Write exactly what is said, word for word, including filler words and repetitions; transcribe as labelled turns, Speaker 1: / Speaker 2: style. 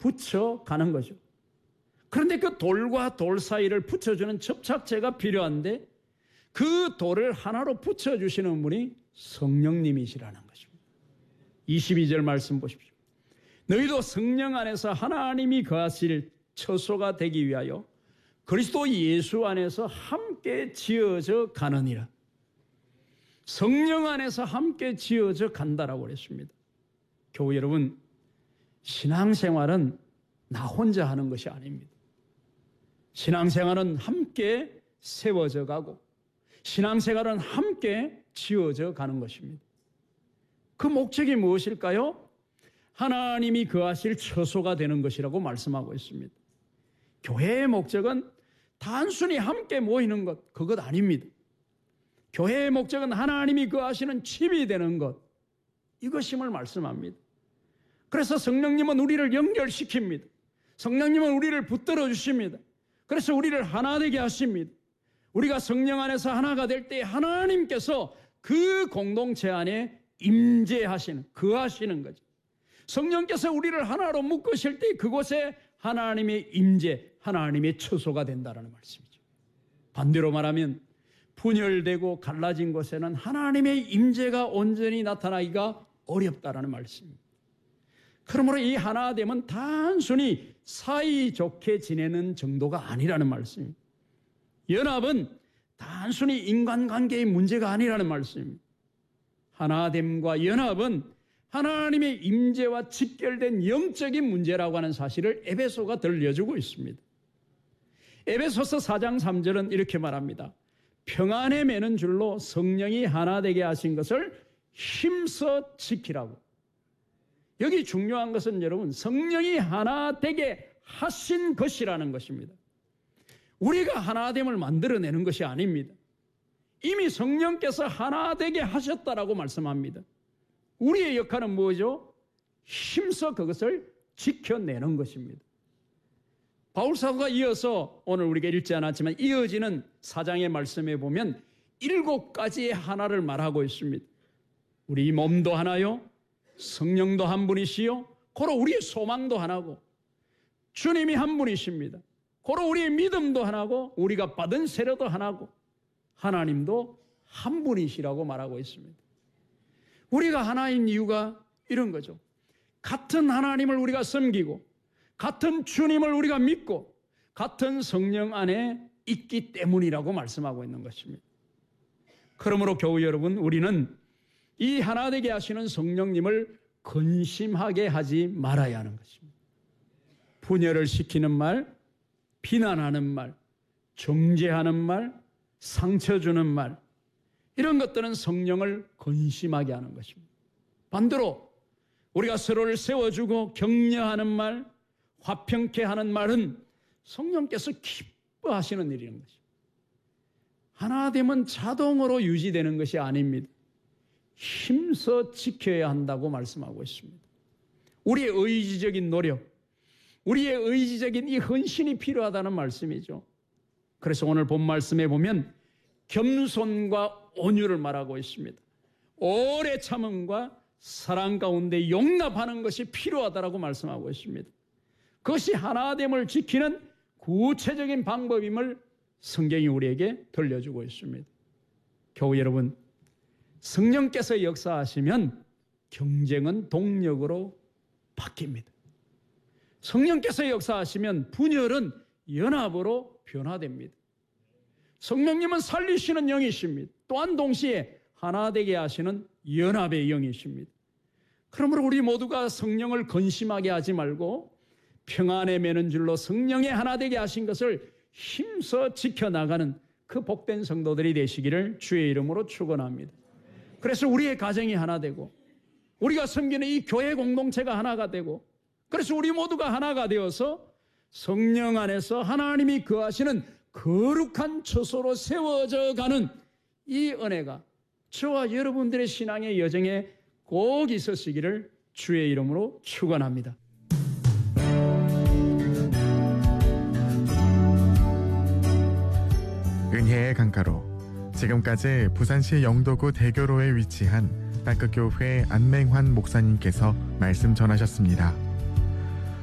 Speaker 1: 붙여가는 거죠. 그런데 그 돌과 돌 사이를 붙여주는 접착제가 필요한데 그 돌을 하나로 붙여주시는 분이 성령님이시라는 것입니다. 이십이 절 말씀 보십시오. 너희도 성령 안에서 하나님이 거하실 처소가 되기 위하여 그리스도 예수 안에서 함께 지어져 가느니라. 성령 안에서 함께 지어져 간다라고 그랬습니다. 교우 여러분, 신앙생활은 나 혼자 하는 것이 아닙니다. 신앙생활은 함께 세워져 가고 신앙생활은 함께 지어져 가는 것입니다. 그 목적이 무엇일까요? 하나님이 거하실 처소가 되는 것이라고 말씀하고 있습니다. 교회의 목적은 단순히 함께 모이는 것, 그것 아닙니다. 교회의 목적은 하나님이 거하시는 집이 되는 것, 이것임을 말씀합니다. 그래서 성령님은 우리를 연결시킵니다. 성령님은 우리를 붙들어 주십니다. 그래서 우리를 하나 되게 하십니다. 우리가 성령 안에서 하나가 될 때 하나님께서 그 공동체 안에 임재하시는, 거하시는 거죠. 성령께서 우리를 하나로 묶으실 때 그곳에 하나님의 임재, 하나님의 처소가 된다는 말씀이죠. 반대로 말하면 분열되고 갈라진 곳에는 하나님의 임재가 온전히 나타나기가 어렵다는 말씀입니다. 그러므로 이 하나됨은 단순히 사이좋게 지내는 정도가 아니라는 말씀입니다. 연합은 단순히 인간관계의 문제가 아니라는 말씀입니다. 하나됨과 연합은 하나님의 임재와 직결된 영적인 문제라고 하는 사실을 에베소가 들려주고 있습니다. 에베소서 사 장 삼 절은 이렇게 말합니다. 평안에 매는 줄로 성령이 하나 되게 하신 것을 힘써 지키라고. 여기 중요한 것은 여러분, 성령이 하나 되게 하신 것이라는 것입니다. 우리가 하나됨을 만들어내는 것이 아닙니다. 이미 성령께서 하나 되게 하셨다라고 말씀합니다. 우리의 역할은 뭐죠? 힘써 그것을 지켜내는 것입니다. 바울사도가 이어서 오늘 우리가 읽지 않았지만 이어지는 사장의 말씀에 보면 일곱 가지의 하나를 말하고 있습니다. 우리 몸도 하나요, 성령도 한 분이시요, 고로 우리의 소망도 하나고, 주님이 한 분이십니다. 고로 우리의 믿음도 하나고, 우리가 받은 세례도 하나고, 하나님도 한 분이시라고 말하고 있습니다. 우리가 하나인 이유가 이런 거죠. 같은 하나님을 우리가 섬기고 같은 주님을 우리가 믿고 같은 성령 안에 있기 때문이라고 말씀하고 있는 것입니다. 그러므로 교우 여러분, 우리는 이 하나 되게 하시는 성령님을 근심하게 하지 말아야 하는 것입니다. 분열을 시키는 말, 비난하는 말, 정죄하는 말, 상처 주는 말, 이런 것들은 성령을 근심하게 하는 것입니다. 반대로 우리가 서로를 세워주고 격려하는 말, 화평케 하는 말은 성령께서 기뻐하시는 일인 것입니다. 하나됨은 자동으로 유지되는 것이 아닙니다. 힘써 지켜야 한다고 말씀하고 있습니다. 우리의 의지적인 노력, 우리의 의지적인 이 헌신이 필요하다는 말씀이죠. 그래서 오늘 본 말씀에 보면 겸손과 온유를 말하고 있습니다. 오래 참음과 사랑 가운데 용납하는 것이 필요하다라고 말씀하고 있습니다. 그것이 하나됨을 지키는 구체적인 방법임을 성경이 우리에게 들려주고 있습니다. 교우 여러분, 성령께서 역사하시면 경쟁은 동력으로 바뀝니다. 성령께서 역사하시면 분열은 연합으로 변화됩니다. 성령님은 살리시는 영이십니다. 또한 동시에 하나 되게 하시는 연합의 영이십니다. 그러므로 우리 모두가 성령을 근심하게 하지 말고 평안에 매는 줄로 성령의 하나 되게 하신 것을 힘써 지켜나가는 그 복된 성도들이 되시기를 주의 이름으로 축원합니다. 그래서 우리의 가정이 하나 되고 우리가 섬기는 이 교회 공동체가 하나가 되고, 그래서 우리 모두가 하나가 되어서 성령 안에서 하나님이 거하시는 거룩한 처소로 세워져 가는 이 은혜가 저와 여러분들의 신앙의 여정에 꼭 있으시기를 주의 이름으로 축원합니다.
Speaker 2: 은혜의 강가로, 지금까지 부산시 영도구 대교로에 위치한 땅끝교회 안맹환 목사님께서 말씀 전하셨습니다.